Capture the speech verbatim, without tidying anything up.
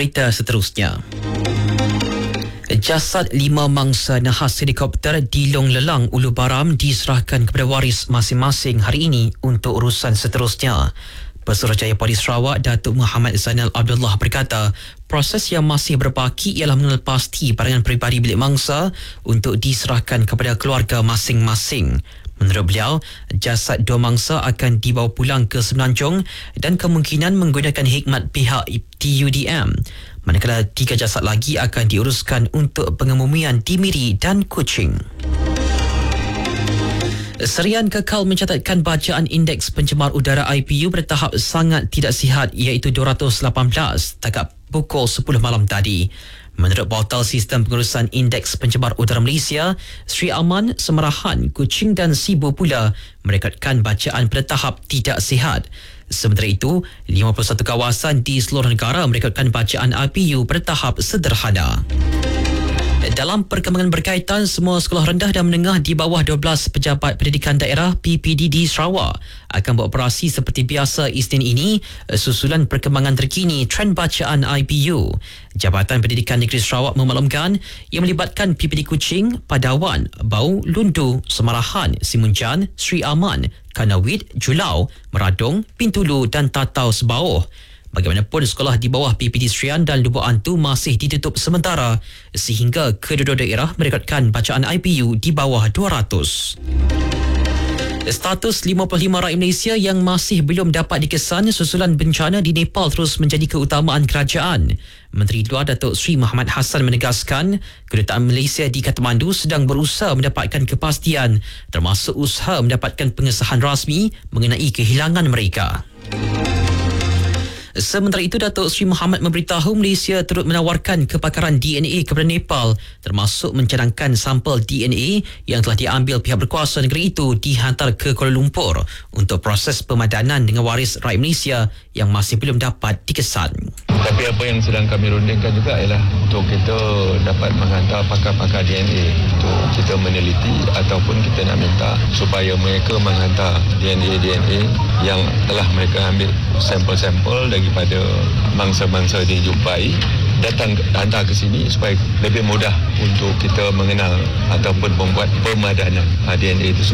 berita seterusnya. Jasad lima mangsa nahas helikopter di Long Lelang, Ulu Baram diserahkan kepada waris masing-masing hari ini untuk urusan seterusnya. Pesuruhjaya Polis Sarawak Datuk Muhammad Zainal Abdullah berkata, proses yang masih berbaki ialah mengenal pasti barangan peribadi bilik mangsa untuk diserahkan kepada keluarga masing-masing. Menurut beliau, jasad dua mangsa akan dibawa pulang ke Semenanjung dan kemungkinan menggunakan khidmat pihak T U D M. Manakala tiga jasad lagi akan diuruskan untuk pengemumian di Miri dan Kuching. Serian kekal mencatatkan bacaan indeks pencemar udara I P U bertahap sangat tidak sihat iaitu dua ratus lapan belas setakat pukul sepuluh malam tadi. Menurut portal sistem pengurusan indeks pencemar udara Malaysia, Sri Aman, Semerahan, Kuching dan Sibu pula merekodkan bacaan pada tahap tidak sihat. Sementara itu, lima puluh satu kawasan di seluruh negara merekodkan bacaan I P U pada tahap sederhana. Dalam perkembangan berkaitan, semua sekolah rendah dan menengah di bawah dua belas pejabat pendidikan daerah P P D di Sarawak akan beroperasi seperti biasa Isnin ini susulan perkembangan terkini trend bacaan I P U. Jabatan Pendidikan Negeri Sarawak memaklumkan ia melibatkan P P D Kuching, Padawan, Bau, Lundu, Semerahan, Simunjan, Sri Aman, Kanawit, Julau, Meradong, Pintulu dan Tatau Sebauh. Bagaimanapun, sekolah di bawah P P D Serian dan Lubuk Antu masih ditutup sementara sehingga kedua-dua daerah merekodkan bacaan I P U di bawah dua ratus. Status lima puluh lima rakyat Malaysia yang masih belum dapat dikesan susulan bencana di Nepal terus menjadi keutamaan kerajaan. Menteri Luar Datuk Seri Muhammad Hassan menegaskan kedutaan Malaysia di Kathmandu sedang berusaha mendapatkan kepastian termasuk usaha mendapatkan pengesahan rasmi mengenai kehilangan mereka. Sementara itu, Datuk Seri Muhammad memberitahu Malaysia turut menawarkan kepakaran D N A kepada Nepal termasuk mencadangkan sampel D N A yang telah diambil pihak berkuasa negeri itu dihantar ke Kuala Lumpur untuk proses pemadanan dengan waris rakyat Malaysia yang masih belum dapat dikesan. Tapi apa yang sedang kami rundingkan juga ialah untuk kita dapat menghantar pakar-pakar D N A untuk kita meneliti ataupun kita nak minta supaya mereka menghantar D N A-D N A yang telah mereka ambil sampel-sampel daripada mangsa-mangsa dijumpai datang hantar ke sini supaya lebih mudah untuk kita mengenal ataupun membuat pemadanan D N A itu.